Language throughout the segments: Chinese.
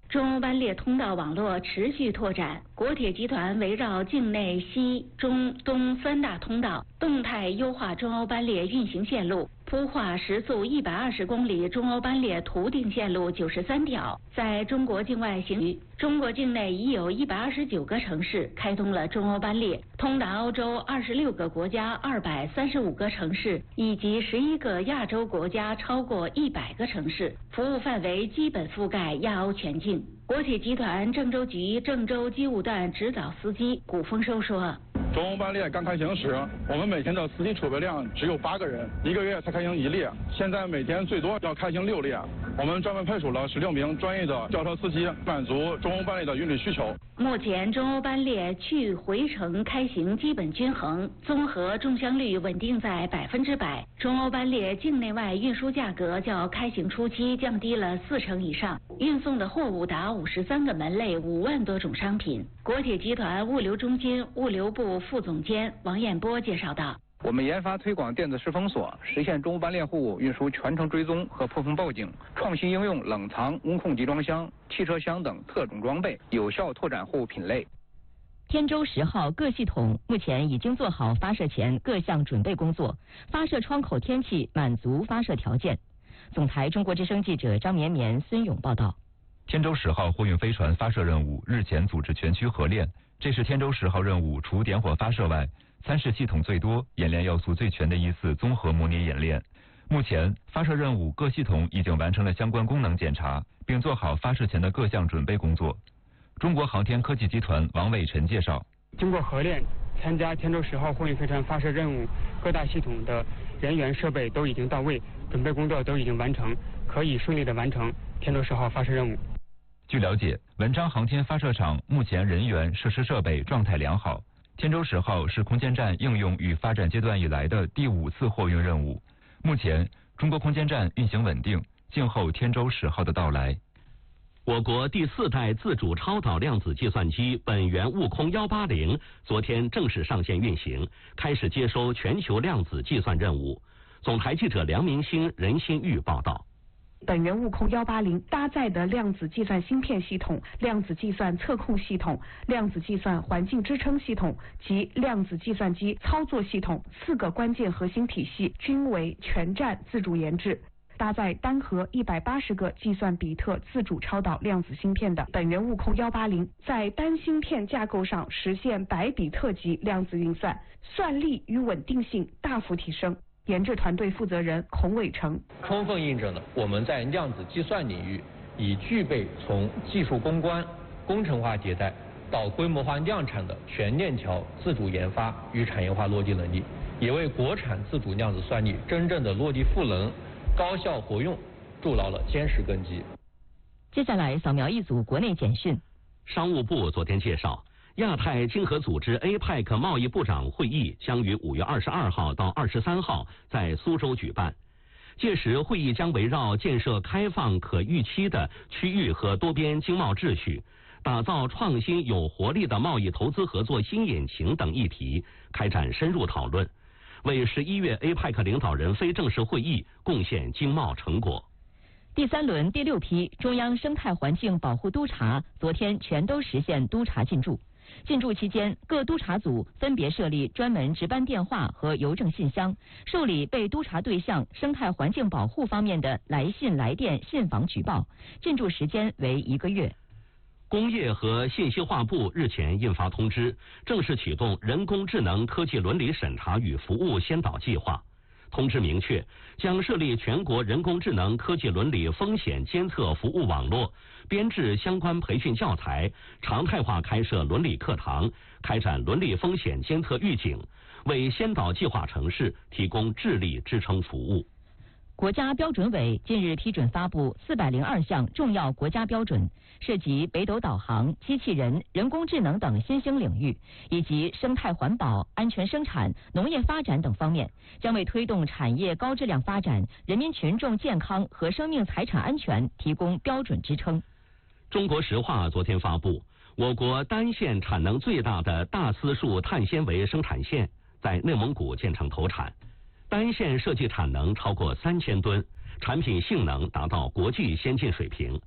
中欧班列通道网络持续拓展，国铁集团围绕境内西、中、东三大通道，动态优化中欧班列运行线路，铺画时速120公里中欧班列图定线路93条。在中国境外行于中国境内已有129个城市开通了中欧班列，通达欧洲26个国家235个城市，以及11个亚洲国家超过100个城市，服务范围基本覆盖亚欧全境。国铁集团郑州局郑州机务段指导司机古丰收说。 中欧班列刚开行时，我们每天的司机储备量只有8个人，1个月才开行1列。现在每天最多要开行6列，我们专门派出了16名专业的轿车司机，满足中欧班列的运力需求。 目前中欧班列去回程开行基本均衡，综合中箱率稳定在100%。中欧班列境内外运输价格较开行初期降低了40%以上，运送的货物达53个门类，5万多种商品。国铁集团物流中心物流部副总监王彦波介绍道。 我们研发推广电子式封锁，实现中欧班列货物运输全程追踪和破风报警，创新应用冷藏、温控集装箱、汽车厢等特种装备，有效拓展货物品类。 天舟10号各系统目前已经做好发射前各项准备工作，发射窗口天气满足发射条件。总台中国之声记者张绵绵、孙勇报道。 天舟10号货运飞船发射任务日前组织全区合练，这是天舟10号任务除点火发射外，参试系统最多、演练要素最全的一次综合模拟演练。目前，发射任务各系统已经完成了相关功能检查，并做好发射前的各项准备工作。中国航天科技集团王伟晨介绍， 经过合练，参加天舟10号货运飞船发射任务，各大系统的人员设备都已经到位，准备工作都已经完成，可以顺利的完成天舟10号发射任务。 据了解，文昌航天发射场目前人员、设施设备状态良好。天舟10号是空间站应用与发展阶段以来的第5次货运任务。目前，中国空间站运行稳定，静候天舟10号的到来。 我国第4代自主超导量子计算机本源悟空180昨天正式上线运行，开始接收全球量子计算任务。总台记者梁明星、任新玉报道。 本源悟空180搭载的量子计算芯片系统、量子计算测控系统、量子计算环境支撑系统及量子计算机操作系统4个关键核心体系均为全站自主研制。搭载单核180个计算比特自主超导量子芯片的本源悟空180，在单芯片架构上实现100比特级量子运算，算力与稳定性大幅提升。研制团队负责人孔伟成充分印证了我们在量子计算领域已具备从技术攻关、工程化迭代到规模化量产的全链条自主研发与产业化落地能力，也为国产自主量子算力真正的落地赋能、高效活用筑牢了坚实根基。 接下来扫描一组国内简讯。 商务部昨天介绍，亚太经合组织 APEC 贸易部长会议将于5月22号到23号在苏州举办。届时，会议将围绕建设开放可预期的区域和多边经贸秩序，打造创新有活力的贸易投资合作新引擎等议题开展深入讨论，为11月 APEC 领导人非正式会议贡献经贸成果。 第3轮第6批中央生态环境保护督察昨天全都实现督查进驻。进驻期间，各督查组分别设立专门值班电话和邮政信箱，受理被督查对象生态环境保护方面的来信、来电、信访举报，进驻时间为1个月。 工业和信息化部日前印发通知，正式启动人工智能科技伦理审查与服务先导计划。通知明确，将设立全国人工智能科技伦理风险监测服务网络，编制相关培训教材，常态化开设伦理课堂，开展伦理风险监测预警，为先导计划城市提供智力支撑服务。 国家标准委近日批准发布402项重要国家标准，涉及北斗导航、机器人、人工智能等新兴领域，以及生态环保、安全生产、农业发展等方面，将为推动产业高质量发展、人民群众健康和生命财产安全提供标准支撑。 中国石化昨天发布，我国单线产能最大的大丝树碳纤维生产线在内蒙古建成投产。单线设计产能超过3000吨，产品性能达到国际先进水平。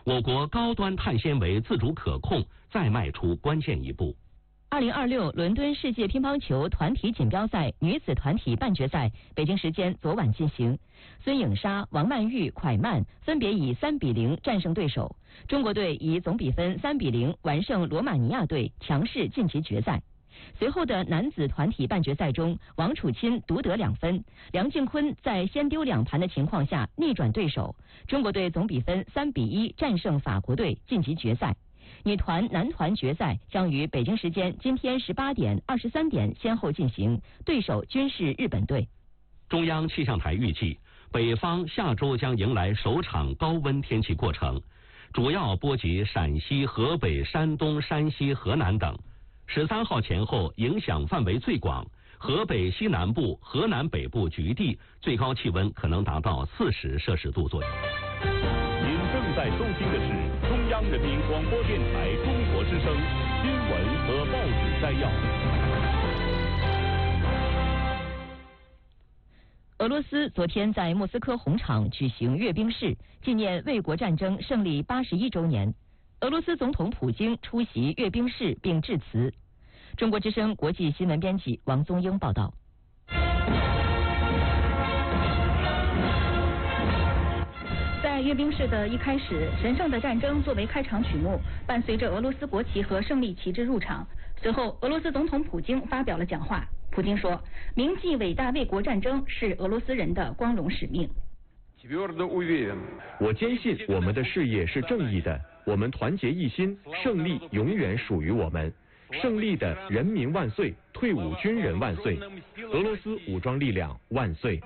我国高端碳纤维自主可控再迈出关键一步。 2026伦敦世界乒乓球团体锦标赛女子团体半决赛，北京时间昨晚进行。孙颖莎、王曼玉、蒯曼分别以3-0战胜对手，中国队以总比分3-0完胜罗马尼亚队，强势晋级决赛。随后的男子团体半决赛中，王楚钦独得2分，梁靖昆在先丢2盘的情况下逆转对手，中国队总比分3-1战胜法国队，晋级决赛。女团、男团决赛将于北京时间今天18点、23点先后进行，对手均是日本队。 中央气象台预计，北方下周将迎来首场高温天气过程，主要波及陕西、河北、山东、山西、河南等。13号前后影响范围最广，河北西南部、河南北部局地最高气温可能达到40摄氏度左右。 您正在收听的是中央人民广播电台中国之声新闻和报纸摘要。 俄罗斯昨天在莫斯科红场举行阅兵式，纪念卫国战争胜利81周年。俄罗斯总统普京出席阅兵式并致辞。中国之声国际新闻编辑王宗英报道。 在阅兵式的一开始，神圣的战争作为开场曲目，伴随着俄罗斯国旗和胜利旗帜入场。随后，俄罗斯总统普京发表了讲话。普京说，铭记伟大卫国战争是俄罗斯人的光荣使命。 我坚信我们的事业是正义的，我们团结一心，胜利永远属于我们。胜利的人民万岁，退伍军人万岁，俄罗斯武装力量万岁。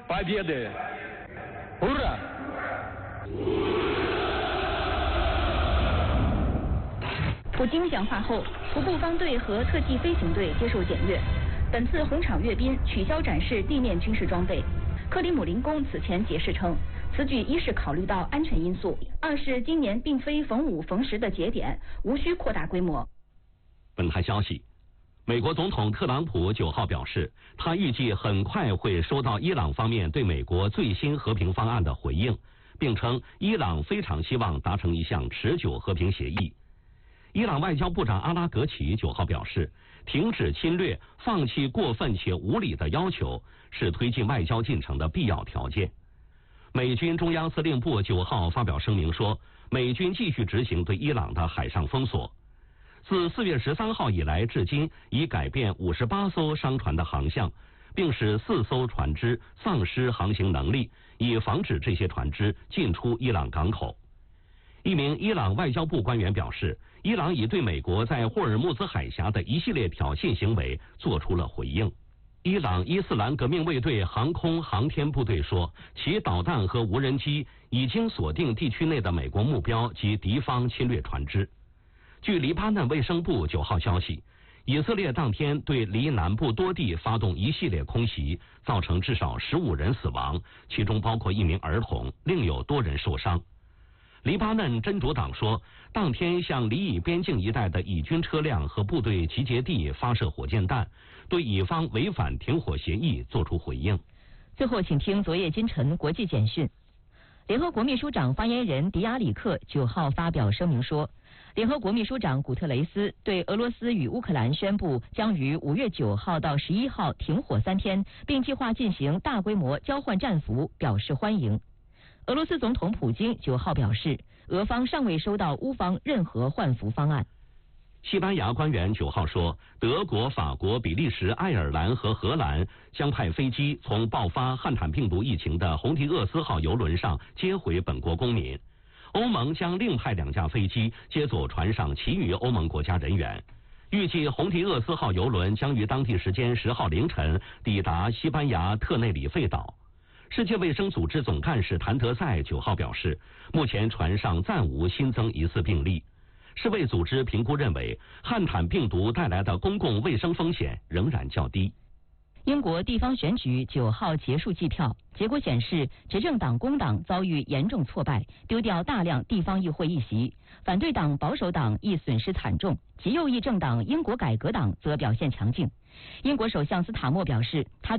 普京讲话后，徒步方队和特技飞行队接受检阅。本次红场阅兵取消展示地面军事装备。克里姆林宫此前解释称，此举一是考虑到安全因素，二是今年并非逢5逢10的节点，无需扩大规模。 本台消息，美国总统特朗普9号表示，他预计很快会收到伊朗方面对美国最新和平方案的回应，并称伊朗非常希望达成一项持久和平协议。伊朗外交部长阿拉格齐9号表示，停止侵略、放弃过分且无理的要求是推进外交进程的必要条件。美军中央司令部9号发表声明说，美军继续执行对伊朗的海上封锁。自4月13号以来至今，已改变58艘商船的航向，并使4艘船只丧失航行能力，以防止这些船只进出伊朗港口。一名伊朗外交部官员表示，伊朗已对美国在霍尔木兹海峡的一系列挑衅行为做出了回应。伊朗伊斯兰革命卫队航空航天部队说，其导弹和无人机已经锁定地区内的美国目标及敌方侵略船只。据黎巴嫩卫生部9号消息，以色列当天对黎南部多地发动一系列空袭，造成至少15人死亡，其中包括1名儿童，另有多人受伤。黎巴嫩真主党说，当天向黎以边境一带的以军车辆和部队集结地发射火箭弹，对以方违反停火协议作出回应。 最后，请听昨夜今晨国际简讯。联合国秘书长发言人迪亚里克9号发表声明说，联合国秘书长古特雷斯对俄罗斯与乌克兰宣布将于5月9号到11号停火3天，并计划进行大规模交换战俘表示欢迎。俄罗斯总统普京9号表示，俄方尚未收到乌方任何换俘方案。 西班牙官员9号说，德国、法国、比利时、爱尔兰和荷兰将派飞机从爆发汉坦病毒疫情的洪提厄斯号邮轮上接回本国公民。欧盟将另派2架飞机接走船上其余欧盟国家人员。预计洪提厄斯号邮轮将于当地时间10号凌晨抵达西班牙特内里费岛。世界卫生组织总干事谭德赛9号表示，目前船上暂无新增疑似病例。世卫组织评估认为，汉坦病毒带来的公共卫生风险仍然较低。 英国地方选举9号结束计票，结果显示，执政党工党遭遇严重挫败，丢掉大量地方议会议席；反对党保守党亦损失惨重，极右翼政党英国改革党则表现强劲。英国首相斯塔默表示，他